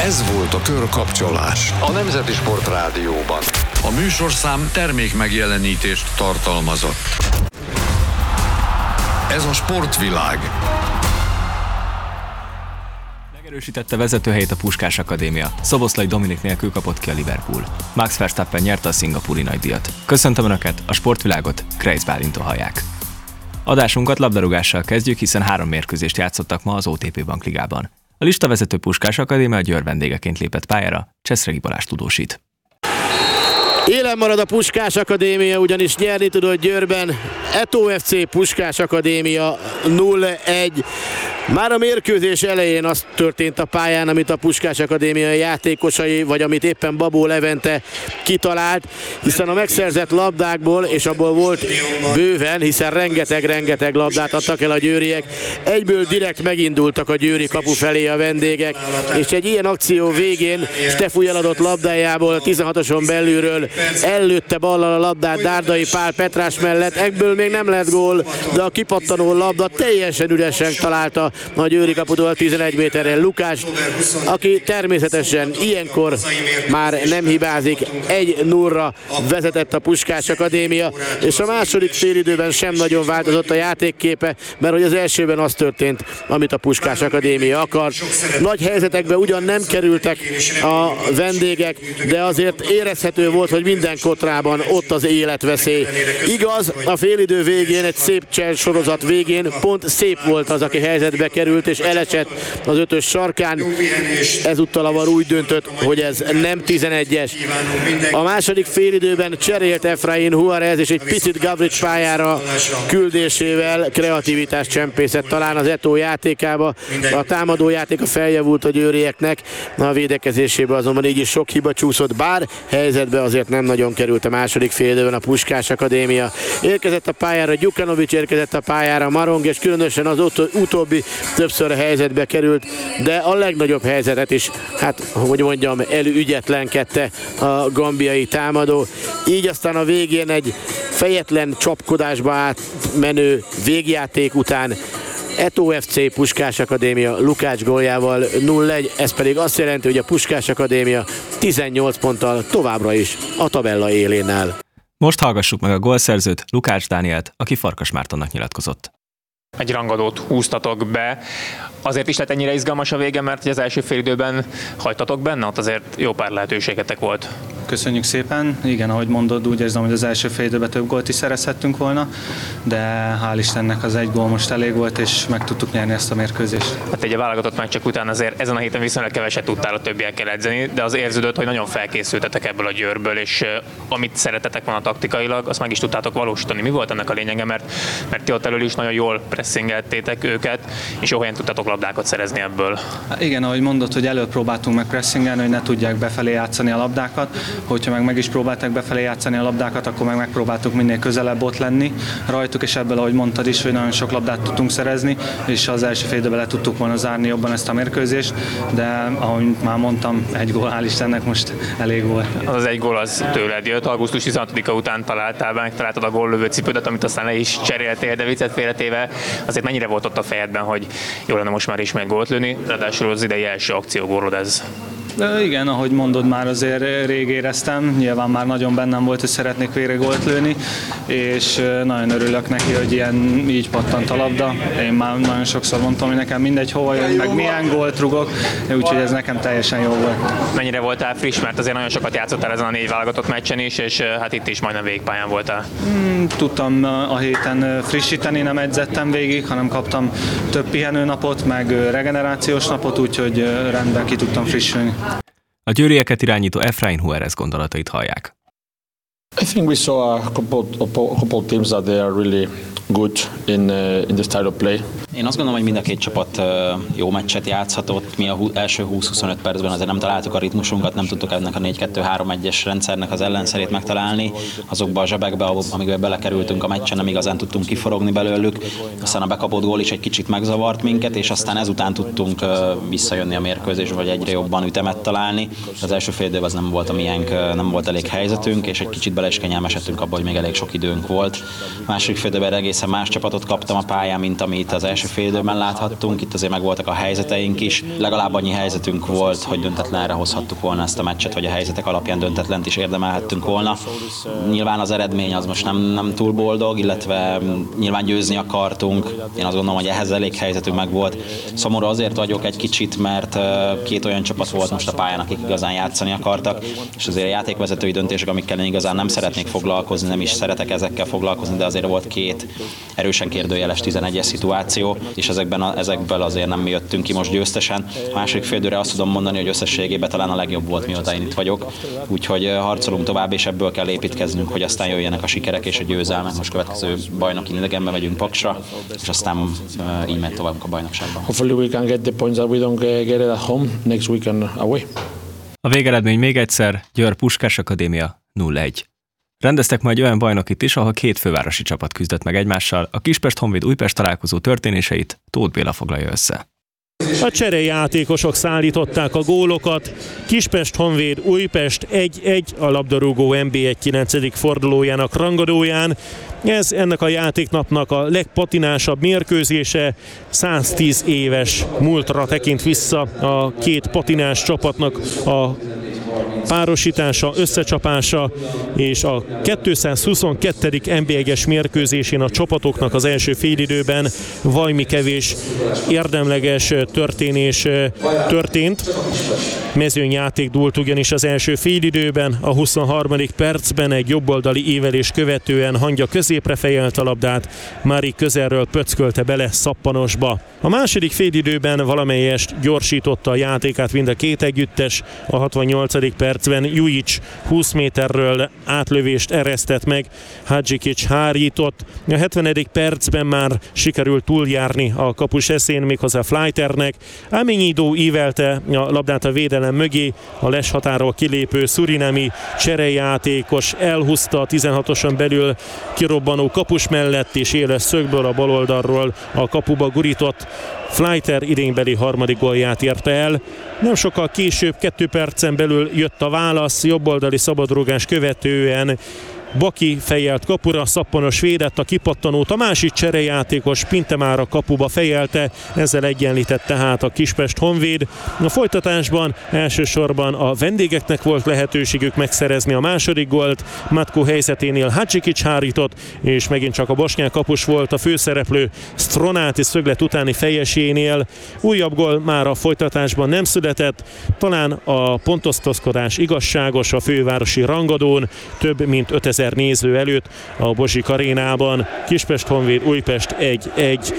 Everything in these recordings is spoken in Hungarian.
Ez volt a Körkapcsolás a Nemzeti Sport Rádióban. A műsorszám termék megjelenítést tartalmazott. Ez a sportvilág. Megerősítette vezetőhelyét a Puskás Akadémia. Szoboszlai Dominik nélkül kapott ki a Liverpool. Max Verstappen nyerte a szingapúri nagydíjat. Köszöntöm Önöket, a sportvilágot Krejc Bálinttól hallják. Adásunkat labdarúgással kezdjük, hiszen 3 mérkőzést játszottak ma az OTP Bankligában. A listavezető Puskás Akadémia Győr vendégeként lépett pályára, Cseszregi Balázs tudósít. Élen marad a Puskás Akadémia, ugyanis nyerni tudott Győrben. Eto FC Puskás Akadémia 0-1. Már a mérkőzés elején az történt a pályán, amit a Puskás Akadémia játékosai, vagy amit éppen Babó Levente kitalált, hiszen a megszerzett labdákból, és abból volt bőven, hiszen rengeteg labdát adtak el a győriek, egyből direkt megindultak a győri kapu felé a vendégek, és egy ilyen akció végén Stefu eladott labdájából 16-oson belülről ellőtte ballal a labdát Dárdai Pál Petrás mellett, ebből még nem lett gól, de a kipattanó labda teljesen üresen találta a győri kaputól 11 méterrel Lukács, aki természetesen ilyenkor már nem hibázik, 1-0-ra vezetett a Puskás Akadémia, és a második félidőben sem nagyon változott a játékképe, mert hogy az elsőben az történt, amit a Puskás Akadémia akart. Nagy helyzetekbe ugyan nem kerültek a vendégek, de azért érezhető volt, hogy minden kotrában ott az életveszély. Igaz, a félidő végén, egy szép csel sorozat végén pont Szép volt az, aki helyzetbe került és elesett az 5-ös sarkán. Ezúttal a VAR úgy döntött, hogy ez nem 11-es. A második félidőben cserélt Efrain Juarez, és egy picit Gavrics pályára küldésével kreativitást csempészett talán az Eto játékába. A támadó játéka feljavult a győrieknek, a védekezésében azonban így is sok hiba csúszott, bár helyzetbe azért nem nagyon került a második félidőben a Puskás Akadémia. Érkezett a pályára Gyukanovics, érkezett a pályára Marong, és különösen az utóbbi többször a helyzetbe került, de a legnagyobb helyzetet is, előügyetlenkedte a gambiai támadó. Így aztán a végén egy fejetlen csapkodásba átmenő végjáték után Eto FC Puskás Akadémia Lukács góljával 0-1, ez pedig azt jelenti, hogy a Puskás Akadémia 18 ponttal továbbra is a tabella élén áll. Most hallgassuk meg a gólszerzőt, Lukács Dánielt, aki Farkas Mártonnak nyilatkozott. Egy rangadót húztatok be. Azért is lett ennyire izgalmas a vége, mert az első félidőben hagytatok benne, ott azért jó pár lehetőségetek volt. Köszönjük szépen. Igen, ahogy mondod, úgy érzem, hogy az első félidőben több gólt is szerezhettünk volna, de hál' Istennek az 1 gól most elég volt, és meg tudtuk nyerni ezt a mérkőzést. Hát egy válogatott meccsek után azért ezen a héten viszonylag keveset tudtál a többiekkel edzeni, de az érződött, hogy nagyon felkészültetek ebből a Győrből, és amit szeretetek volna taktikailag, azt meg is tudtátok valósítani. Mi volt ennek a lényege, mert ti ott elől is nagyon jól pressingeltétek őket, és jó helyen tudtatok labdákat szerezni ebből. Igen, ahogy mondod, hogy előbb próbáltunk meg pressingelni, hogy ne tudják befelé játszani a labdákat. Hogyha meg is próbálták befelé játszani a labdákat, akkor meg megpróbáltuk minél közelebb ott lenni rajtuk, és ebből, ahogy mondtad is, hogy nagyon sok labdát tudtunk szerezni, és az első félidőben le tudtuk volna zárni jobban ezt a mérkőzést, de ahogy már mondtam, 1 gól, hál' Istennek most elég volt. Az 1 gól az tőled jött, augusztus 16-a után megtaláltad a góllövő cipődet, amit aztán le is cseréltél, de viccet félretéve, azért mennyire volt ott a fejedben, hogy jó lenne most már ismét gólt lőni, ráadásul az idei első akciógólod ez. De igen, ahogy mondod, már azért rég éreztem, nyilván már nagyon bennem volt, hogy szeretnék végre gólt lőni, és nagyon örülök neki, hogy így pattant a labda. Én már nagyon sokszor mondtam, hogy nekem mindegy hova jön, meg milyen gólt rugok, úgyhogy ez nekem teljesen jó volt. Mennyire voltál friss, mert azért nagyon sokat játszottál ezen a 4 válogatott meccsen is, és hát itt is majdnem végpályán voltál. Tudtam a héten frissíteni, nem edzettem végig, hanem kaptam több pihenőnapot, meg regenerációs napot, úgyhogy rendben ki tudtam frissülni. A győrieket irányító Efrain Juarez gondolatait hallják. I think we saw a couple teams that they are really good in the style of play. Én azt gondolom, hogy mind a két csapat jó meccset játszhatott. Mi az első 20-25 percben azért nem találtuk a ritmusunkat, nem tudtuk ennek a 4-2-3-1-es rendszernek az ellenszerét megtalálni. Azokba a zsebekbe, amikbe belekerültünk a meccsen, nem igazán tudtunk kiforogni belőlük. Aztán a bekapott gól is egy kicsit megzavart minket, és aztán ezután tudtunk visszajönni a mérkőzésbe, vagy egyre jobban ütemet találni. Az első fél időben az nem volt a miénk, nem volt elég helyzetünk, és egy kicsit bele, és kényelmesedtünk abban, hogy még elég sok időnk volt. Második félidőben egészen más csapatot kaptam a pályán, mint amit az első félidőben láthattunk. Itt azért meg voltak a helyzeteink is. Legalább annyi helyzetünk volt, hogy döntetlenre hozhattuk volna ezt a meccset, vagy a helyzetek alapján döntetlent is érdemelhettünk volna. Nyilván az eredmény az most nem túl boldog, illetve nyilván győzni akartunk. Én azt gondolom, hogy ehhez elég helyzetünk meg volt. Szomorú azért vagyok egy kicsit, mert két olyan csapat volt most a pályán, akik igazán játszani akartak, és azért a játékvezetői döntések, amikkel én igazán nem szeretnék foglalkozni, nem is szeretek ezekkel foglalkozni, de azért volt két erősen kérdőjeles 11-es szituáció, és ezekből azért nem mi jöttünk ki most győztesen. A második félidőre azt tudom mondani, hogy összességében talán a legjobb volt, mióta én itt vagyok, úgyhogy harcolunk tovább, és ebből kell építkeznünk, hogy aztán jöjjenek a sikerek és a győzelmek. Most következő bajnoki idegenbe megyünk Paksra, és aztán így megy tovább a bajnokságban. Hopefully we can get the points that we don't get it at home next weekend away. A végeredmény még egyszer, Győr Puskás Akadémia 0-1. Rendeztek majd olyan bajnokit is, ahol két fővárosi csapat küzdött meg egymással, a Kispest-Honvéd-Újpest találkozó történéseit Tóth Béla foglalja össze. A cserejátékosok szállították a gólokat. Kispest-Honvéd Újpest 1-1 a labdarúgó NB1 9. fordulójának rangadóján. Ez ennek a játéknapnak a legpatinásabb mérkőzése. 110 éves múltra tekint vissza a két patinás csapatnak a párosítása, összecsapása, és a 222. NB1-es mérkőzésén a csapatoknak az első félidőben vajmi kevés érdemleges történés történt. Mezőnyjáték dúlt ugyanis az első félidőben, a 23. percben egy jobboldali ívelés követően hangya középre fejelt a labdát, Mári közelről pöckölte bele szappanosba. A második félidőben valamelyest gyorsította a játékát mind a két együttes, a 68. percben Jujic 20 méterről átlövést eresztett meg, Hadzsikics hárított, a 70. percben már sikerült túljárni a kapus eszén, méghozzá Fleiternek, Amenyidó ívelte a labdát a védelem mögé, a Les határól kilépő szurinami cserejátékos elhúzta a 16-oson belül kirobbanó kapus mellett, és éles szögből a baloldalról a kapuba gurított. Fleiter idénybeli harmadik gólját érte el. Nem sokkal később, 2 percen belül jött a válasz, jobboldali szabadrúgás követően Baki fejelt kapura, szappanos védett, a kipattanót a másik cserejátékos Pintemára kapuba fejelte, ezzel egyenlített tehát a Kispest-Honvéd. A folytatásban elsősorban a vendégeknek volt lehetőségük megszerezni a második gólt, Matko helyzeténél Hadzsikics hárított, és megint csak a bosnyák kapus volt a főszereplő Stronáti szöglet utáni fejesénél. Újabb gól már a folytatásban nem született, talán a pontosztozkodás igazságos a fővárosi rangadón, több mint 5000 néző előtt a Bozsik arénában. Kispest-Honvéd Újpest 1-1.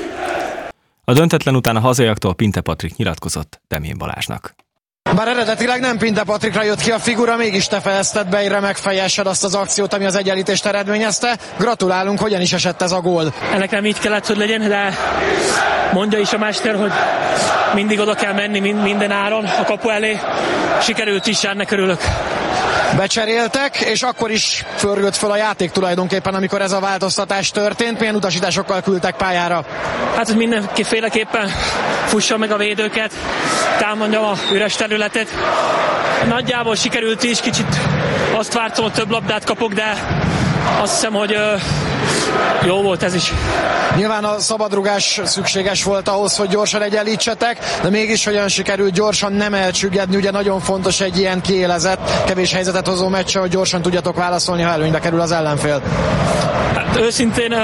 A döntetlen után a hazaiaktól Pinte Patrik nyilatkozott Demjén Balázsnak. Bár eredetileg nem Pinte Patrikra jött ki a figura, mégis te fejezted be egy remek fejessel azt az akciót, ami az egyenlítést eredményezte. Gratulálunk, hogyan is esett ez a gól? Ennek nem így kellett, hogy legyen, de mondja is a mester, hogy mindig oda kell menni minden áron a kapu elé. Sikerült is, ennek örülök. Becseréltek, és akkor is förgött föl a játék tulajdonképpen, amikor ez a változtatás történt. Milyen utasításokkal küldtek pályára? Hát, hogy mindenféleképpen fussa meg a védőket, támadjam a üres területet. Nagyjából sikerült is, kicsit azt vártam, hogy több labdát kapok, de azt hiszem, hogy jó volt ez is. Nyilván a szabadrugás szükséges volt ahhoz, hogy gyorsan egyenlítsetek, de mégis hogyan sikerült gyorsan nem elcsüggedni, ugye nagyon fontos egy ilyen kiélezett, kevés helyzetet hozó meccse, hogy gyorsan tudjatok válaszolni, ha előnybe kerül az ellenfél. Hát őszintén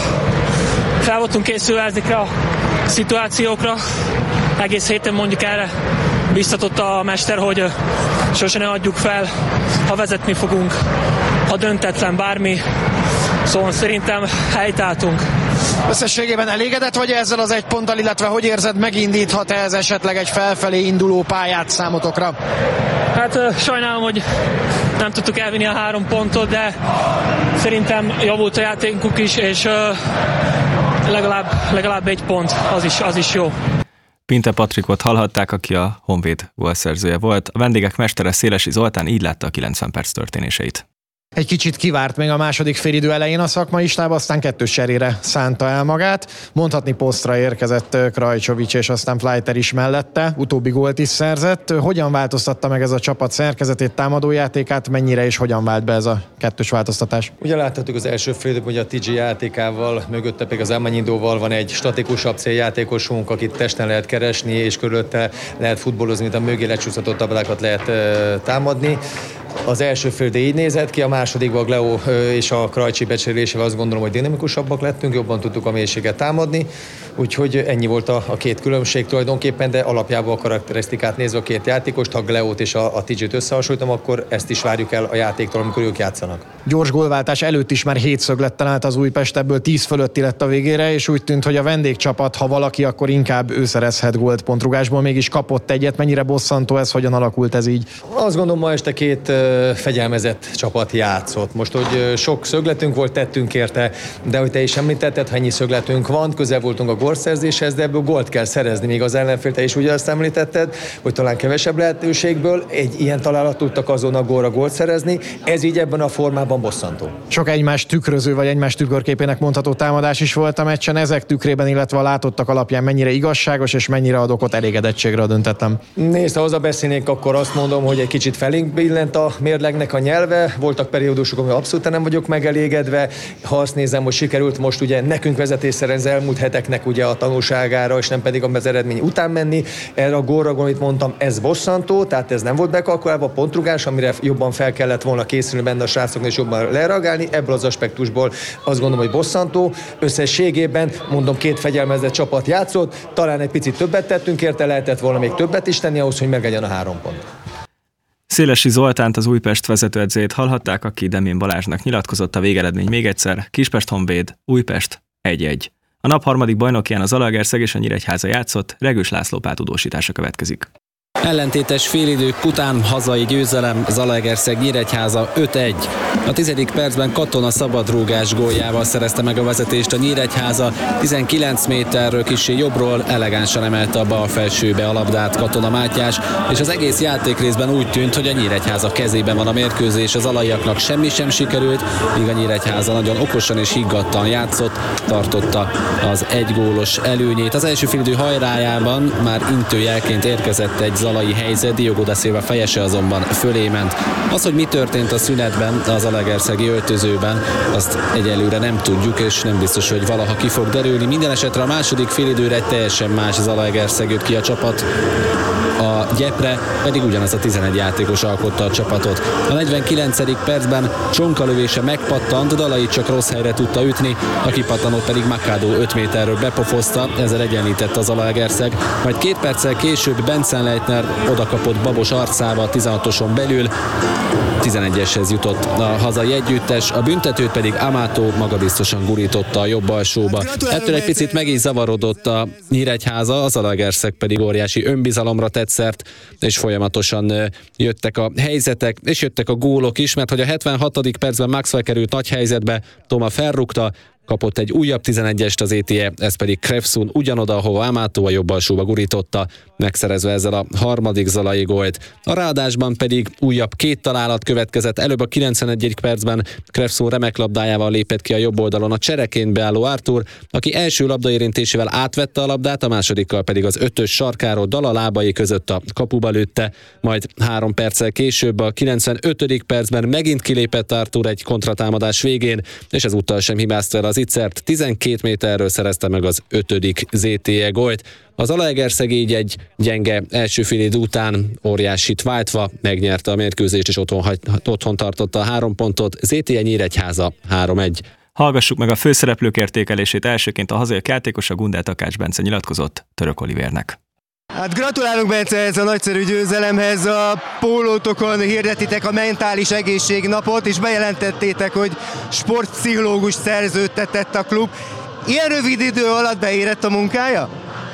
fel voltunk készülve ezekre a szituációkra, egész héten mondjuk erre biztatott a mester, hogy sose ne adjuk fel, ha vezetni fogunk, ha döntetlen bármi, szóval szerintem helytálltunk. Összességében elégedett vagy ezzel az egy ponttal, illetve hogy érzed, megindíthat ez esetleg egy felfelé induló pályát számotokra? Hát sajnálom, hogy nem tudtuk elvinni a 3 pontot, de szerintem javult a játékunk is, és legalább 1 pont, az is jó. Pinte Patrikot hallhatták, aki a Honvéd gólszerzője volt. A vendégek mestere Szélesi Zoltán így látta a 90 perc történéseit. Egy kicsit kivárt még a második félidő elején a szakmai stáb, aztán 2 cserére szánta el magát. Mondhatni posztra érkezett Krajcsovics és aztán Fleiter is mellette, utóbbi gólt is szerzett. Hogyan változtatta meg ez a csapat szerkezetét, támadójátékát, mennyire és hogyan vált be ez a 2-s változtatás? Ugye láthatjuk az első félidőben, hogy a TG játékával, mögötte pedig az Amanyindóval van egy statikusabb céljátékosunk, akit testen lehet keresni, és körülötte lehet futballozni, mint a mögé lecsúszhatott tablákat lehet támadni. Az első félidő így nézett ki, a másodikban a Gleo és a Krajcsi becserélésével azt gondolom, hogy dinamikusabbak lettünk, jobban tudtuk a mélységet támadni, úgyhogy ennyi volt a 2 különbség tulajdonképpen, de alapjában a karakterisztikát nézve a 2 játékost, ha Gleót és a TG-t összehasonlítom, akkor ezt is várjuk el a játéktól, amikor ők játszanak. Gyors gólváltás előtt is már 7 szöglettel állt az Újpest, ebből 10 fölötti lett a végére, és úgy tűnt, hogy a vendégcsapat, ha valaki, akkor inkább ő szerezhet gólt pontrugásból, mégis kapott egyet. Mennyire bosszantó ez, hogyan alakult ez így? Azt gondolom, ma este 2 fegyelmezett csapat játszott. Most, hogy sok szögletünk volt, tettünk érte, de hogy te is említetted, ha ennyi szögletünk van, közel voltunk a gólszerzéshez, de ebből gólt kell szerezni, még az ellenfél, te is ugye azt említetted, hogy talán kevesebb lehetőségből egy ilyen találat tudtak azon a gólra gólt szerezni, ez így ebben a formában bosszantó. Sok egymás tükröző vagy egymás tükörképének mondható támadás is volt a meccsen, ezek tükrében, illetve a látottak alapján mennyire igazságos és mennyire ad okot elégedettségre a döntetlen. Nézd, ha hozzá beszélnék, akkor azt mondom, hogy egy kicsit felénk billent a mérlegnek a nyelve, voltak periódusok, ahol abszolút nem vagyok megelégedve, ha azt nézem, hogy sikerült most ugye nekünk vezetés szerezni az elmúlt heteknek ugye a tanulságára, és nem pedig az eredmény után menni, erre a gólra, amit mondtam, ez bosszantó, tehát ez nem volt bekalkulálva, a pontrugás, amire jobban fel kellett volna készülni benne a srácoknak és jobban lereagálni, ebből az aspektusból azt gondolom, hogy bosszantó. Összességében mondom, 2 fegyelmezett csapat játszott, talán egy picit többet tettünk érte, lehetett volna még többet is tenni ahhoz, hogy meglegyen a 3 pont. Szélesi Zoltánt, az Újpest vezetőedzőjét hallhatták, aki Demén Balázsnak nyilatkozott. A végeredmény még egyszer: Kispest-Honvéd, Újpest 1-1. A nap harmadik bajnokján az Zalaegerszeg és a Nyíregyháza játszott, Regős László páltudósítása következik. Ellentétes félidők után hazai győzelem, Zalaegerszeg Nyíregyháza 5-1. A 10. percben Katona szabadrúgás góljával szerezte meg a vezetést a Nyíregyháza, 19 méterről kissé jobbról elegánsan emelte a bal felsőbe a labdát Katona Mátyás, és az egész játékrészben úgy tűnt, hogy a Nyíregyháza kezében van a mérkőzés, az alaiaknak semmi sem sikerült, míg a Nyíregyháza nagyon okosan és higgadtan játszott, tartotta az 1 gólos előnyét. Az első félidő hajrájában már intőjelként érkezett egy zalai helyzet, Diogo da Silva fejese azonban fölé ment. Az, hogy mi történt a szünetben az zalaegerszegi öltözőben, azt egyelőre nem tudjuk, és nem biztos, hogy valaha ki fog derülni. Minden esetre a második félidőre egy teljesen más Zalaegerszeg jött ki a csapat. A gyepre pedig ugyanaz a 11 játékos alkotta a csapatot. A 49. percben Csonka lövése megpattant, Dalai csak rossz helyre tudta ütni, a kipattanót pedig Makádó 5 méterről bepofozta, ezzel egyenlített a Zalaegerszeg. Majd 2 perccel később Benzenleitner odakapott Babos arcába a 16-oson belül, 11-eshez jutott a hazai együttes, a büntetőt pedig Amato magabiztosan gurította a jobb alsóba. Ettől egy picit meg is zavarodott a Nyíregyháza, a Zalaegerszeg pedig óriási önbizalomra tett szert, és folyamatosan jöttek a helyzetek, és jöttek a gólok is, mert hogy a 76. percben Maxwell került nagy helyzetbe, Toma felrúgta, kapott egy újabb 11-est az ETE, ez pedig Krefsun ugyanoda, ahova Amato a jobb alsóba gurította, megszerezve ezzel a harmadik zalai gólt. A ráadásban pedig újabb 2 találat következett, előbb a 91. percben Krefsun remek labdájával lépett ki a jobb oldalon a csereként beálló Artur, aki első labdaérintésével átvette a labdát, a másodikkal pedig az 5-ös sarkáról Dala lábai között a kapuba lőtte, majd 3 perccel később a 95. percben megint kilépett Artur egy kontratámadás végén, és ezúttal sem hibázta el az Itzert, 12 méterről szerezte meg az 5. ZTE gólt. Az Zalaegerszeg így egy gyenge első félidő után óriásit váltva megnyerte a mérkőzést, és otthon tartotta a 3 pontot. ZTE Nyíregyháza 3-1. Hallgassuk meg a főszereplők értékelését. Elsőként a hazaiak játékosa, Gundel Takács Bence nyilatkozott Török Olivérnek. Hát gratulálunk, Bence, ez a nagyszerű győzelemhez. A pólótokon hirdetitek a mentális egészségnapot, és bejelentettétek, hogy sportpszichológus szerződtetett a klub. Ilyen rövid idő alatt beérett a munkája?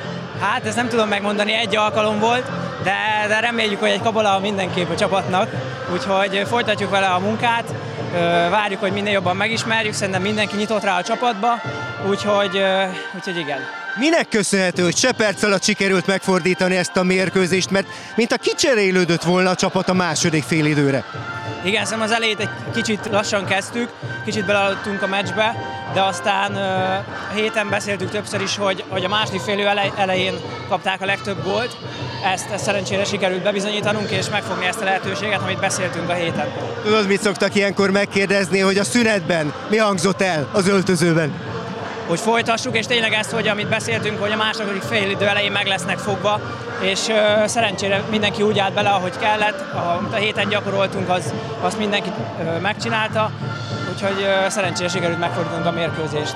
Hát ezt nem tudom megmondani, 1 alkalom volt, de reméljük, hogy egy kabola mindenképp a csapatnak, úgyhogy folytatjuk vele a munkát, várjuk, hogy minél jobban megismerjük, szerintem mindenki nyitott rá a csapatba, úgyhogy igen. Minek köszönhető, hogy se perc alatt sikerült megfordítani ezt a mérkőzést, mert mint a kicserélődött volna a csapat a második félidőre? Igen, szerintem az elejét egy kicsit lassan kezdtük, kicsit beleadtunk a meccsbe, de aztán a héten beszéltük többször is, hogy a második félidő elején kapták a legtöbb gólt. Ezt szerencsére sikerült bebizonyítanunk, és megfogni ezt a lehetőséget, amit beszéltünk a héten. Tudod, mit szoktak ilyenkor megkérdezni, hogy a szünetben mi hangzott el az öltözőben? Hogy folytassuk, és tényleg ezt, hogy amit beszéltünk, hogy a második félidő elején meg lesznek fogva, és szerencsére mindenki úgy állt bele, ahogy kellett, amit a héten gyakoroltunk, azt mindenki megcsinálta, úgyhogy szerencsére sikerült megfordítanunk a mérkőzést.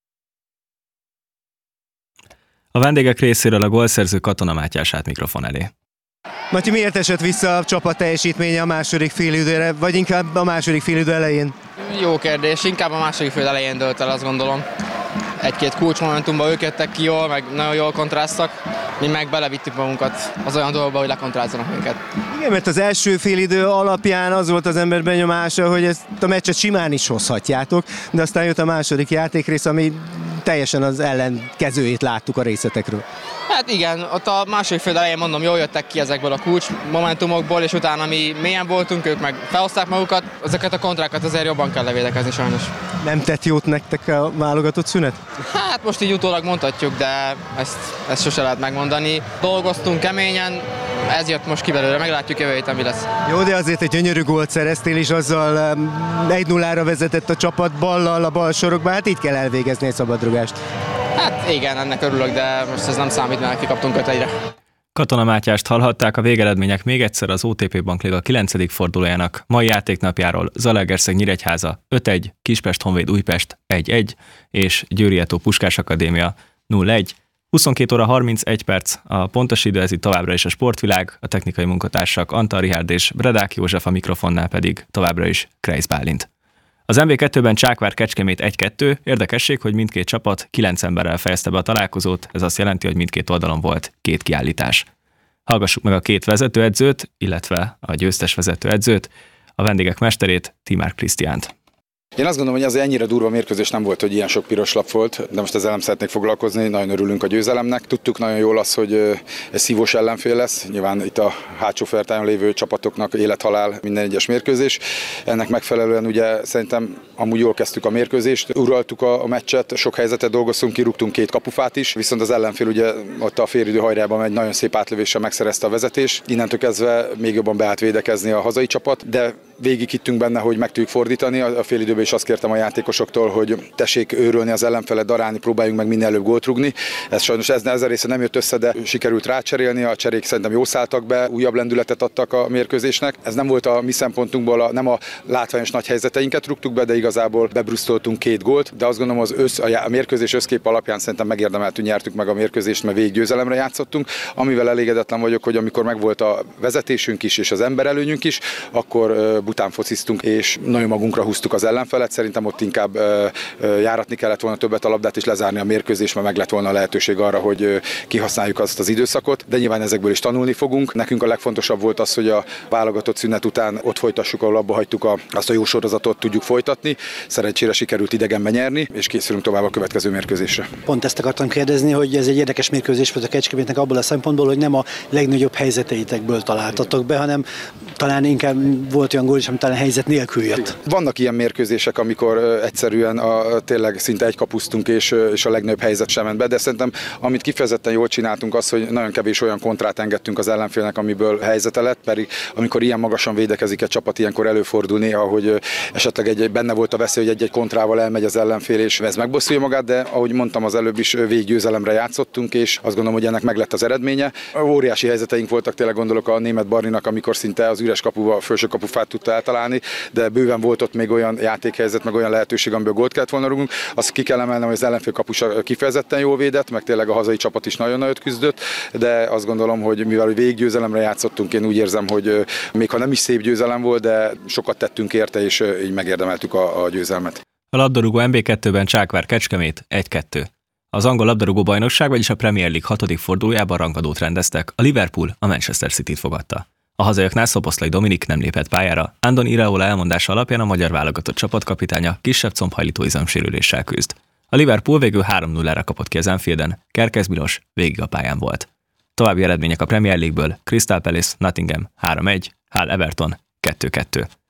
A vendégek részéről a gólszerző Katona Mátyás állt mikrofon elé. Matyi, miért esett vissza a csapat teljesítménye a második félidőre, vagy inkább a második félidő elején? Jó kérdés, inkább a második fél elején dölt el, azt gondolom. Egy-két kulcsmomentumban ők jöttek ki jól, meg nagyon jól kontráztak. Mi meg belevittük magunkat az olyan dolgokba, hogy lekontrázzanak minket. Igen, mert az első félidő alapján az volt az ember benyomása, hogy ezt a meccset simán is hozhatjátok, de aztán jött a második játékrész, ami teljesen az ellenkezőjét láttuk a részletekről. Hát igen, ott a második fél elején mondom, jól jöttek ki ezekből a kulcs momentumokból, és utána mi mélyen voltunk, ők meg felhozták magukat, ezeket a kontrákat azért jobban kell levédekezni sajnos. Nem tett jót nektek a válogatott szünet? Hát most így utólag mondhatjuk, de ezt sose lehet megmondani. Dolgoztunk keményen, ez jött most ki belőle, meglátjuk jövő héten mi lesz. Jó, de azért egy gyönyörű gólt szereztél, és azzal 1-0-ra vezetett a csapat ballal a bal sorokba, hát így kell elvégezni egy szabadrugást. Hát igen, ennek örülök, de most ez nem számít, mert kikaptunk 5-1-re. Katona Mátyást hallhatták, a végeredmények még egyszer az OTP Bankliga 9. fordulójának mai játéknapjáról: Zalaegerszeg Nyíregyháza 5-1, Kispest Honvéd Újpest 1-1 és Győri Eto Puskás Akadémia 0-1. 22 óra 31 perc, a pontos idő, ez itt továbbra is a Sportvilág, a technikai munkatársak Antal Richárd és Bredák József, a mikrofonnál pedig továbbra is Kreisz Bálint. Az MB2-ben Csákvár Kecskemét 1-2, érdekesség, hogy mindkét csapat 9 emberrel fejezte be a találkozót, ez azt jelenti, hogy mindkét oldalon volt 2 kiállítás. Hallgassuk meg a 2 vezetőedzőt, illetve a győztes vezetőedzőt, a vendégek mesterét, Timár Krisztiánt. Én azt gondolom, hogy azért ennyire durva mérkőzés nem volt, hogy ilyen sok piros lap volt, de most ezzel nem szeretnék foglalkozni, nagyon örülünk a győzelemnek. Tudtuk nagyon jól azt, hogy ez szívós ellenfél lesz, nyilván itt a hátsó fertájon lévő csapatoknak élet-halál minden egyes mérkőzés. Ennek megfelelően ugye szerintem amúgy jól kezdtük a mérkőzést, uraltuk a meccset, sok helyzetet dolgoztunk, kirúgtunk 2 kapufát is, viszont az ellenfél ugye ott a félidő hajrában egy nagyon szép átlövéssel megszerezte a vezetést. Innentől kezdve még jobban beállt védekezni a hazai csapat, de végig hittünk benne, hogy meg tudjuk fordítani a félidőben, és azt kértem a játékosoktól, hogy tessék őrölni az ellenfelet, darálni, próbáljunk meg minél előbb gólt rúgni. Ez sajnos ez a része nem jött össze, de sikerült rácserélni, a cserék szerintem jó szálltak be, újabb lendületet adtak a mérkőzésnek. Ez nem volt a mi szempontunkból, nem a látványos nagy helyzeteinket rúgtuk be, de igazából bebrusztoltunk 2 gólt, de azt gondolom a mérkőzés összkép alapján szerintem megérdemeltünk, nyertük meg a mérkőzést, mert végig győzelemre játszottunk. Amivel elégedetlen vagyok, hogy amikor megvolt a vezetésünk is és az emberelőnyünk is, akkor bután fociztunk és nagyon magunkra húztuk az ellenfelet. Szerintem ott inkább járatni kellett volna többet a labdát és lezárni a mérkőzést, mert meg lett volna a lehetőség arra, hogy kihasználjuk azt az időszakot, de nyilván ezekből is tanulni fogunk. Nekünk a legfontosabb volt az, hogy a válogatott szünet után ott folytassuk, ahol abba hagytuk azt a jó sorozatot, tudjuk folytatni. Szerencsére sikerült idegenben nyerni, és készülünk tovább a következő mérkőzésre. Pont ezt akartam kérdezni, hogy ez egy érdekes mérkőzés volt a Kecskemétnek abból a szempontból, hogy nem a legnagyobb helyzeteitekből találtatok be, hanem talán inkább volt olyan gól is, ami talán helyzet nélkül jött. Vannak ilyen mérkőzések, amikor egyszerűen tényleg szinte egy kapusztunk, és a legnagyobb helyzet sem ment be, de szerintem amit kifejezetten jól csináltunk az, hogy nagyon kevés olyan kontrát engedtünk az ellenfélnek, amiből helyzete lett, pedig amikor ilyen magasan védekezik egy csapat, ilyenkor előfordul néha, hogy esetleg benne volt a veszély, hogy egy kontrával elmegy az ellenfél, és ez megbosszulja magát, de ahogy mondtam az előbb is, végig győzelemre játszottunk, és azt gondolom, hogy ennek meg lett az eredménye. Óriási helyzeteink voltak, tényleg gondolok a német Barninak, amikor szinte az üres kapuba, a felső kapufát tudta eltalálni, de bőven volt ott még olyan játékhelyzet, meg olyan lehetőség, amiből gólt kellett volna rúgni. Azt ki kell emelnem, hogy az ellenfél kapusa kifejezetten jól védett, meg tényleg a hazai csapat is nagyon nagyot küzdött, de azt gondolom, hogy mivel végig győzelemre játszottunk, én úgy érzem, hogy még ha nem is szép győzelem volt, de sokat tettünk érte, és így megérdemeltük a győzelmet. A labdarúgó MB2-ben Csákvár Kecskemét 1-2. Az angol labdarúgó bajnokság, vagyis a Premier League 6. fordulójában rangadót rendeztek, a Liverpool a Manchester Cityt fogadta. A hazaiaknál Szoboszlai Dominik nem lépett pályára, Andon Iraola elmondása alapján a magyar válogatott csapatkapitánya kisebb combhajlító izomsérüléssel küzd. A Liverpool végül 3-0-ra kapott ki az Anfielden, Kerkez Milos végig a pályán volt. További eredmények a Premier League-ből: Crystal Palace Nottingham 3-1, Hull Everton 2-2.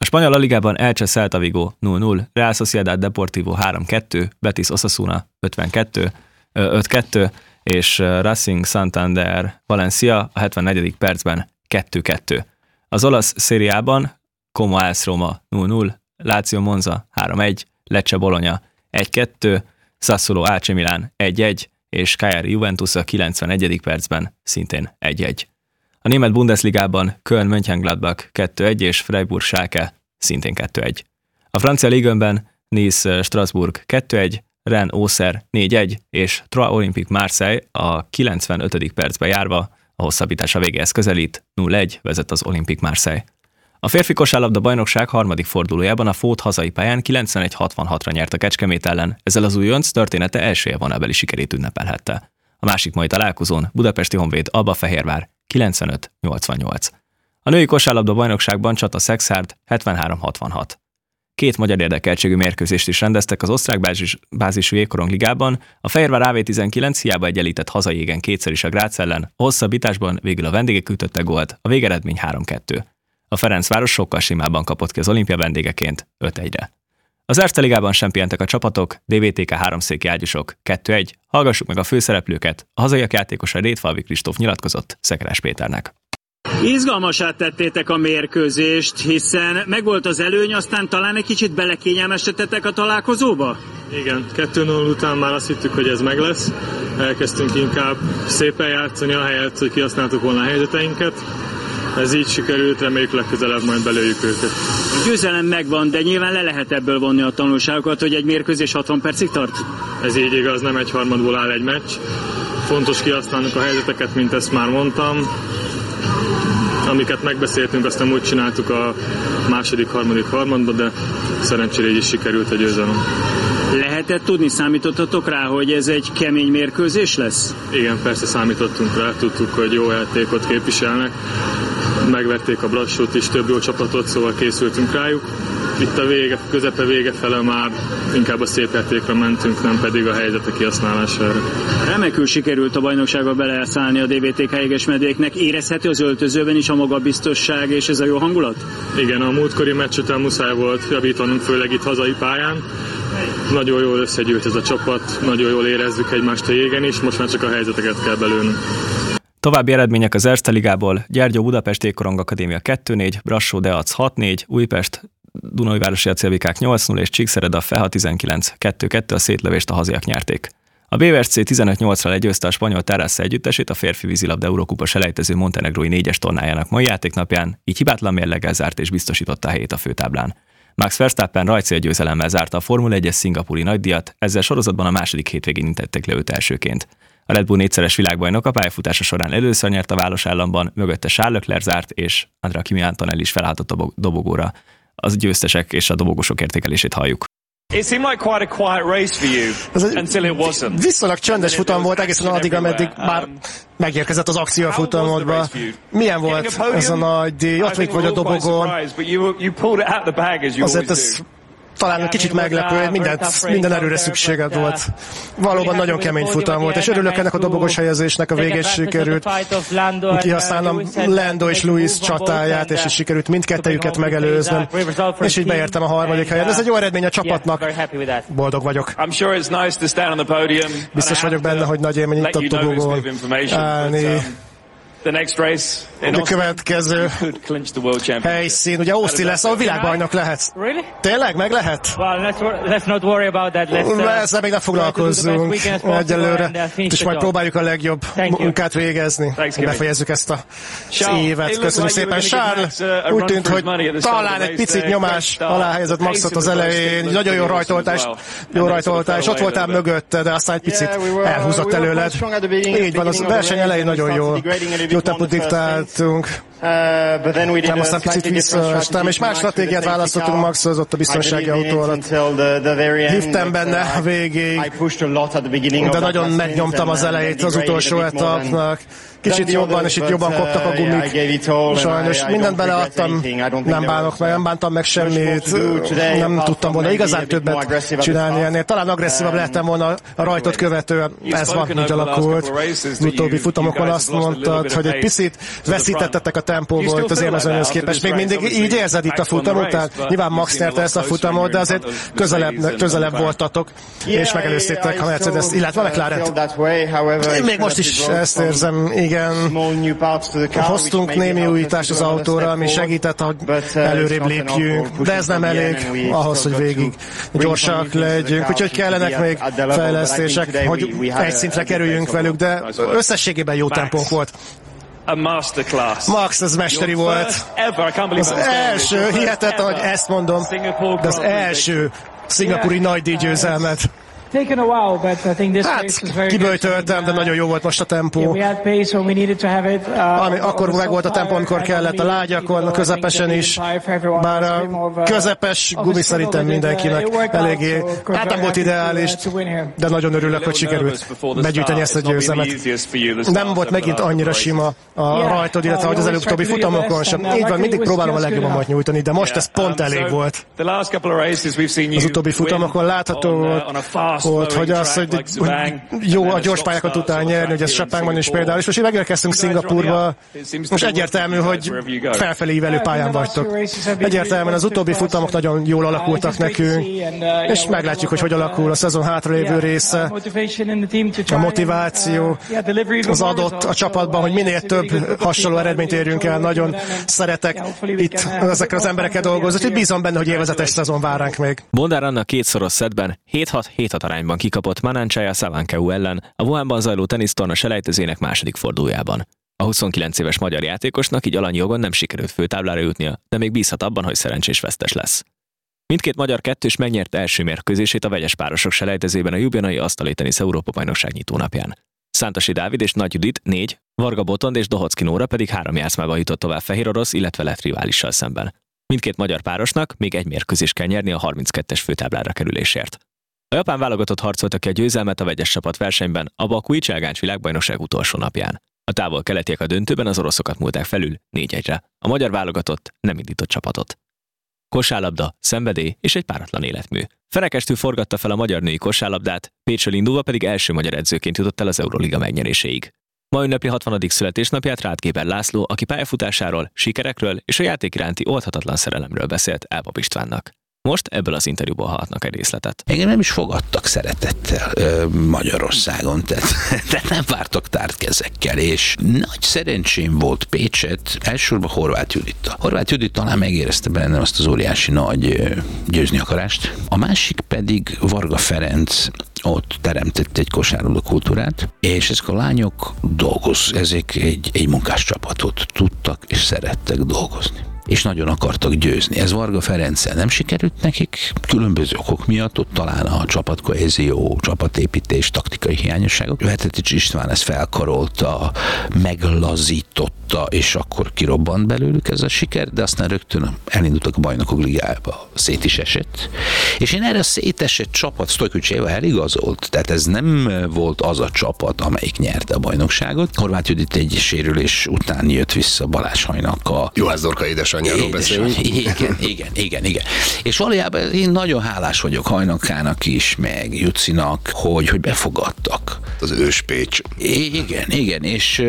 spanyol La Ligában Elche Celta Vigo 0-0, Real Sociedad Deportivo 3-2, Betis Osasuna 5-2, és Racing Santander Valencia a 74. percben 2-2. Az olasz szériában Como AS Roma 0-0, Lazio Monza 3-1, Lecce Bologna 1-2, Sassuolo AC Milan 1-1, és Cagliari Juventus a 91. percben szintén 1-1. A német Bundesligában Köln Mönchengladbach 2-1 és Freiburg Schalke szintén 2-1. A francia Ligue-ben Nice Strasbourg 2-1, Rennes Auxerre 4-1 és Troyes Olympique Marseille a 95. percben járva a hosszabbítása végéhez közelít, 0-1 vezet az Olympique Marseille. A férfi kosárlabda bajnokság harmadik fordulójában a Fót hazai pályán 91-66-ra nyert a Kecskemét ellen, ezzel az újonc története első élvonalbeli sikerét ünnepelhette. A másik mai találkozón Budapesti Honvéd Albafehérvár 95-88. A női kosárlabda bajnokságban Csata Szexárd 73-66. Két magyar érdekeltségű mérkőzést is rendeztek az osztrák bázisú jégkorongligában, a Fehérvár AV19 hiába egyenlített hazai égen kétszer is a Grác ellen, a hosszabbításban végül a vendégek ütötte gólt, a végeredmény 3-2. A Ferencváros sokkal simában kapott ki az olimpia vendégeként 5-1-re. Az Erste Ligában sem pihentek a csapatok, DVTK háromszéki ágyúsok 2-1, hallgassuk meg a főszereplőket, a hazaiak játékosa Rétfalvi Kristóf nyilatkozott Szekeres Péternek. Izgalmassá tettétek a mérkőzést, hiszen megvolt az előny, aztán talán egy kicsit belekényelmesedtetek a találkozóba? Igen, 2-0 után már azt hittük, hogy ez meg lesz. Elkezdtünk inkább szépen játszani, ahelyett, hogy kihasználtuk volna a helyzeteinket. Ez így sikerült, reméljük legközelebb majd belőjük őket. A győzelem megvan, de nyilván le lehet ebből vonni a tanulságokat, hogy egy mérkőzés 60 percig tart? Ez így igaz, nem egy harmadból áll egy meccs. Fontos kihasználnunk a helyzeteket, mint ezt már mondtam. Amiket megbeszéltünk, aztán úgy csináltuk a második, harmadik harmadban, de szerencsére így is sikerült a győzelem. Lehetett tudni, számítottatok rá, hogy ez egy kemény mérkőzés lesz? Igen, persze számítottunk rá, tudtuk, hogy jó játékot képviselnek. Megverték a Brassót is, több jó csapatot, szóval készültünk rájuk. Itt a közepe vége fele már inkább a szép játékra mentünk, nem pedig a helyzetek kihasználására. Remekül sikerült a bajnokságba beleszállni a DVTK jegesmedvéknek. Érezhető az öltözőben is a magabiztosság és ez a jó hangulat? Igen, a múltkori meccs után muszáj volt javítanunk, főleg itt hazai pályán. Nagyon jól összegyűlt ez a csapat, nagyon jól érezzük egymást a jégen is, most már csak a helyzeteket kell belőnünk. További eredmények az Erste Ligából: Gyergyó Budapest Jégkorong Akadémia 2-4, Brassó Deac 6-4, Újpest Dunajvárosi Acélbikák 8-0 és Csíkszereda Feha 19 2-2, a szétlövést a haziak nyerték. A BVSC 15-8-ra legyőzte a spanyol Terrassa együttesét a férfi vízilabda Eurókupa selejtező montenegrói 4-es tornájának mai játéknapján, így hibátlan mérleggel zárt és biztosította a helyét a főtáblán. Max Verstappen rajtcélgyőzelemmel zárta a Formula 1-es szingapúri nagydíjat, ezzel sorozatban a második hétvégén intették le őt elsőként. A Red Bull négyszeres világbajnok a pályafutása során először nyert a Válos államban, mögötte Charles Leclerc zárt, és Andrea Kimi Antonelli is felállt a dobogóra. Az győztesek és a dobogósok értékelését halljuk. Ez egy viszonylag csöndes futam volt egészen addig, ameddig már megérkezett az akció a futamodba. Milyen volt ez a nagy díj? Ott még vagy a dobogón. Azért ez talán egy kicsit meglepő, minden erőre szükséged volt. Valóban nagyon kemény futam volt, és örülök ennek a dobogos helyezésnek a végén sikerült. Kihasználnom Lando és Luis csatáját, és is sikerült mindkettejüket megelőznöm, és így beértem a harmadik helyen. Ez egy jó eredmény a csapatnak. Boldog vagyok. Biztos vagyok benne, hogy nagy élmény itt a dobogón állni. A következő helyszín, ugye Austin lesz, ahol világbajnok lehetsz. Tényleg? Meg lehet? Ezzel még ne foglalkozzunk egyelőre, és majd próbáljuk a legjobb munkát végezni. Befejezzük ezt az évet. Köszönjük szépen. Charles, úgy tűnt, hogy talán egy picit nyomás alá helyezett Maxot az elején. Nagyon jó rajtoltás. Ott voltál mögötte, de aztán egy picit elhúzott előled. Így van, az verseny elején nagyon jó tempót diktáltunk. Nem, aztán picit visszaestem, és más stratégiát választottunk Maxhoz ott a biztonsági autó alatt. Hívtam benne a végéig, de nagyon megnyomtam az elejét az utolsó etapnak. Kicsit jobban, és itt jobban koptak a gumik. Sajnos mindent beleadtam, nem bántam meg semmit, nem tudtam volna igazán többet csinálni ennél. Talán agresszívabb lehettem volna a rajtot követően. Ez van, úgy alakult. Az utóbbi futamokon azt mondtad, hogy egy picit veszítettetek a tempó volt az élmezőnyhöz képest. Még mindig így érzed itt a futam után? Nyilván Max nyerte ezt a futamot, de azért közelebb voltatok, és megelőztétek a Mercedes, illetve a McLaren-t. Még most is ezt érzem, igen. Hoztunk némi újítást az autóra, ami segített, hogy előrébb lépjünk, de ez nem elég ahhoz, hogy végig gyorsak legyünk, úgyhogy kellenek még fejlesztések, hogy egy szintre kerüljünk velük, de összességében jó tempónk volt. Max, ez mesteri volt. Az első, hihetetlen, hogy ezt mondom, de az első szingapúri nagydíj győzelmet. Hát, kiböjtöltem, de nagyon jó volt most a tempó. Akkor meg volt a tempó, amikor kellett a lágyakon, a közepesen is. Bár a közepes gumi szerintem mindenkinek eléggé, hát nem volt ideális, de nagyon örülök, hogy sikerült begyűjteni ezt a győzelmet. Nem volt megint annyira sima a rajtod, illetve hogy az előbbi futamokon sem. Így van, mindig próbálom a legjobbamat nyújtani, de most ez pont elég volt. Az utóbbi futamokon látható volt, hogy az, hogy jó a gyors pályákat után nyerni, hogy ez Sepangban is például, és most megérkeztünk Szingapúrba, most egyértelmű, hogy felfelé ívelő pályán vagytok. Egyértelműen az utóbbi futamok nagyon jól alakultak nekünk, és meglátjuk, hogy alakul a szezon hátralévő része, a motiváció, az adott a csapatban, hogy minél több hasonló eredményt érjünk el. Nagyon szeretek itt ezekkel az emberekkel dolgozni, hogy bízom benne, hogy élvezetes szezon vár ránk még. Bondár Anna kétszoros szettben 7-6 arányban kikapott Manancsája Szavankeu ellen a Wuhanban zajló tenisztorna selejtezének második fordulójában. A 29 éves magyar játékosnak így alanyi jogon nem sikerült főtáblára jutnia, de még bízhat abban, hogy szerencsés vesztes lesz. Mindkét magyar kettős megnyerte első mérkőzését a vegyes párosok selejtezében a ljubljanai asztali tenisz Európa-bajnokság nyitónapján. Szántasi Dávid és Nagy Judit 4, Varga Botond és Dohocki Nóra pedig 3 játszmában jutott tovább fehér orosz, illetve lett riválissal szemben. Mindkét magyar párosnak még egy mérkőzést kell nyerni a 32-es főtáblára kerülésért. A japán válogatott harcolta ki a győzelmet a vegyes csapat versenyben a Bakui Cselgáncs világbajnokság utolsó napján. A távol-keletiek a döntőben az oroszokat múlták felül 4-1-re. A magyar válogatott nem indított csapatot. Kosárlabda, szenvedély és egy páratlan életmű. Ferekestül forgatta fel a magyar női kosárlabdát, Pécsről indulva pedig első magyar edzőként jutott el az Euroliga megnyeréséig. Ma ünnepli 60. születésnapját Ráth Géber László, aki pályafutásáról, sikerekről és a játék iránti oldhatatlan szerelemről beszélt Elpap Istvánnak. Most ebből az interjúból hallhatnak egy részletet. Engem nem is fogadtak szeretettel Magyarországon, tehát nem vártak tárt kezekkel, és nagy szerencsém volt Pécset, elsősorban Horváth Judittal. Horváth Judit talán megérezte bennem azt az óriási nagy győzni akarást. A másik pedig Varga Ferenc, ott teremtett egy kosárlabda kultúrát, és ezek a lányok ezek egy munkáscsapatot tudtak és szerettek dolgozni. És nagyon akartak győzni. Ez Varga Ferenccel nem sikerült nekik, különböző okok miatt, ott talán a csapatkohézió, csapatépítés, taktikai hiányosságok. Vetetics István ezt felkarolta, meglazította, és akkor kirobbant belőlük ez a siker, de aztán rögtön elindultak a Bajnokok Ligájába, szét is esett. És én erre a szétesett csapat Stojkovic eligazolt, tehát ez nem volt az a csapat, amelyik nyerte a bajnokságot. Horváth Judit egy sérülés után jött vissza Balázs Hajnak a Juhász Dorka édesanyjáról beszélünk. Igen. És valójában én nagyon hálás vagyok Hajnakának is, meg Jucinak, hogy befogadtak. Az őspécs. Igen,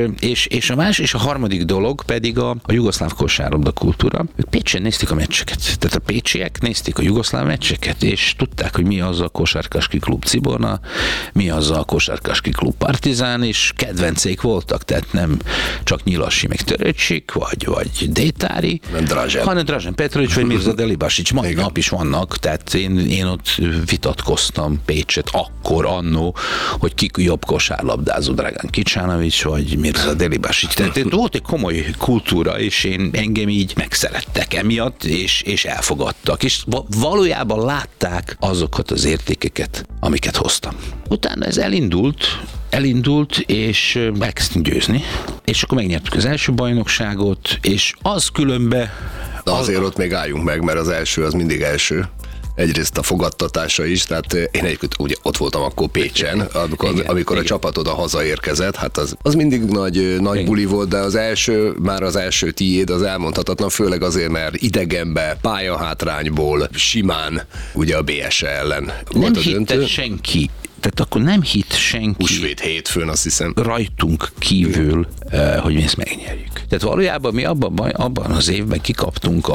és a harmadik dolog pedig a jugoszláv kosárlabda kultúra. Ők Pécsen nézték a meccseket. Tehát a pécsiek nézték a jugoszláv meccseket, és tudták, hogy mi az a kosárkaski klub Ciborna, mi az a kosárkaski klub Partizán, és kedvencék voltak, tehát nem csak Nyilassi, meg Töröcsik, vagy Détári, hanem Dražen Petrović vagy Mirza Delibasić. Mai nap is vannak, tehát én ott vitatkoztam Pécset akkor annó, hogy ki jobb kosárlabdázó, Dragan Kicsánovics vagy Mirza Delibasić. Tehát volt egy komoly kultúra, és engem így megszerettek emiatt, és elfogadtak. És valójában látták azokat az értékeket, amiket hoztam. Utána ez elindult, és elkezdtünk győzni, és akkor megnyertük az első bajnokságot, és az különbe... De azért ott még álljunk meg, mert az első az mindig első. Egyrészt a fogadtatása is, tehát én egyébként ugye ott voltam akkor Pécsen, amikor a csapat oda hazaérkezett, hát az mindig nagy buli volt, de az első tiéd az elmondhatatlan, főleg azért, mert idegenbe, pályahátrányból, simán, ugye a BSE ellen volt a döntő. Nem hitte senki. Tehát akkor nem hitt senki. Húsvét hétfőn, azt hiszem. Rajtunk kívül, hogy mi ezt megnyerjük. Tehát valójában mi abban az évben kikaptunk a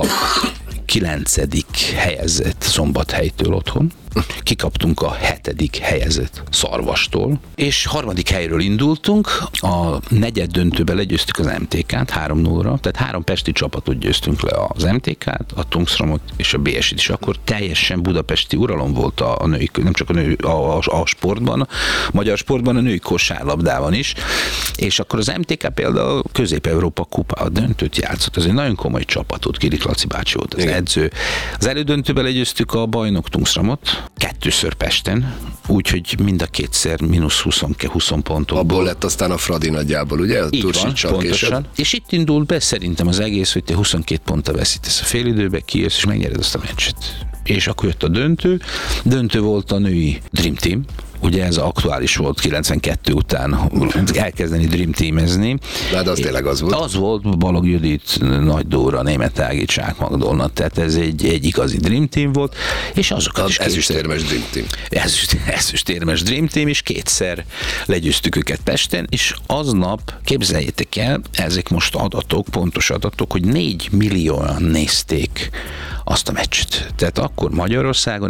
9. helyezett Szombathelytől otthon, kikaptunk a 7. helyezett Szarvastól, és 3. helyről indultunk, a negyed döntőben legyőztük az MTK-t 3-0-ra, tehát 3 pesti csapatot győztünk le, az MTK-t, a Tungsramot és a BS-t, és akkor teljesen budapesti uralom volt a női, nem csak a sportban, a magyar sportban, a női kosárlabdában is, és akkor az MTK például Közép-Európa kupa döntőt játszott, ez egy nagyon komoly csapatot, Kirik Laci bácsi volt az edző. Az elődöntőben legyőztük a bajnok Tungsramot, 2-ször Pesten, úgyhogy mind a 2-szer mínusz 20 pontot. Abból lett aztán a Fradi nagyjából, ugye? Így van, pontosan. És itt indult be szerintem az egész, hogy te 22 ponttal veszítesz a félidőbe, kijössz és megnyered azt a meccset. És akkor jött a döntő volt a női Dream Team, ugye ez aktuális volt 92 után elkezdeni Dream Teamezni. De az tényleg az volt? Az volt, Balog Judit, Nagy Dóra, Németh Ági, Csák Magdolna, tehát ez egy igazi Dream Team volt, és azokat is ezüstérmes Dream Team. Ezüstérmes Dream Team, és 2-szer legyőztük őket Pesten, és aznap, képzeljétek el, ezek most adatok, pontos adatok, hogy 4 millióan nézték azt a meccset. Tehát akkor Magyarországon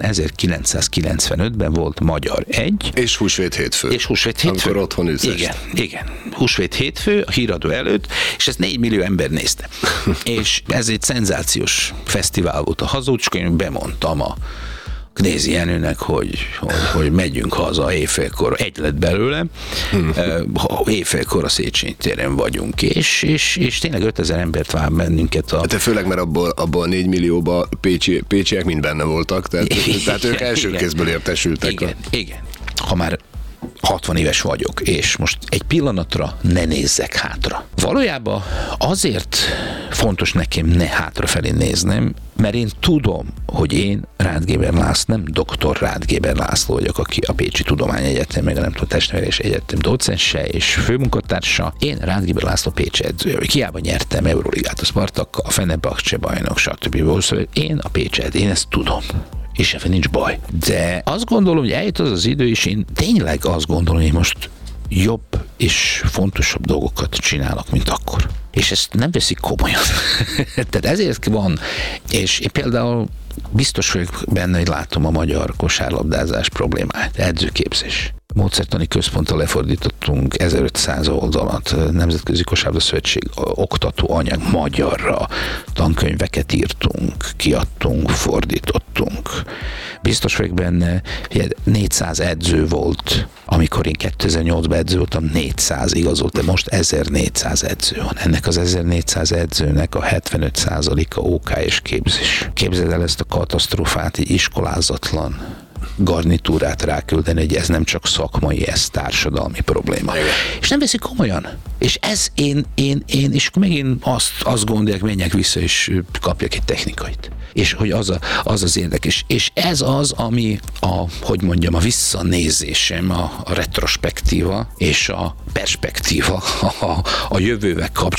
1995-ben volt Magyar 1. És húsvét hétfő. Amikor otthon ülsz. Igen. Húsvét hétfő, a híradó előtt, és ezt 4 millió ember nézte. És ez egy szenzációs fesztivál volt a hazúcska, én bemondtam a Knézi Jenőnek, hogy megyünk haza éjfélkor, egy lett belőle, éjfélkor a Széchenyi téren vagyunk, és tényleg 5000 embert vár bennünket. De főleg, mert abban 4 millióban pécsiek mind benne voltak, tehát ők első kézből értesültek. Igen. Ha már 60 éves vagyok, és most egy pillanatra ne nézzek hátra. Valójában azért fontos nekem ne hátrafelé néznem, mert én tudom, hogy én Ráth Géber László, nem dr. Ráth Géber László vagyok, aki a Pécsi Tudományegyetem, meg a nem tudom, Testnevelési Egyetem docense és főmunkatársa. Én Ráth Géber László Pécsi edzője, hiába nyertem Euróligát a Spartakkal, a Fenerbahce bajnok, stb. Én a Pécsi edző, én ezt tudom. És ebben nincs baj. De azt gondolom, hogy eljött az idő, és én tényleg azt gondolom, hogy most jobb és fontosabb dolgokat csinálok, mint akkor. És ezt nem veszik komolyan. Tehát ezért van, és én például biztos vagyok benne, hogy látom a magyar kosárlabdázás problémáját, edzőképzés. Módszertani központtal lefordítottunk 1500 oldalat, Nemzetközi Kosárlabda Szövetség oktató anyag magyarra, tankönyveket írtunk, kiadtunk, fordítottunk. Biztos vagyok benne, hogy 400 edző volt, amikor én 2008-ban edző voltam, 400 igazolt, de most 1400 edző van. Ennek az 1400 edzőnek a 75%-a OK és képzés. Képzeld el ezt a katasztrófát, egy iskolázatlan garnitúrát ráküldeni, hogy ez nem csak szakmai, ez társadalmi probléma. Igen. És nem veszik komolyan. És ez és megint azt gondolják, menjek vissza, és kapjak egy technikait. És hogy az érdekes. És ez az, ami a visszanézésem, a retrospektíva és a perspektíva a jövővel kapcsolatban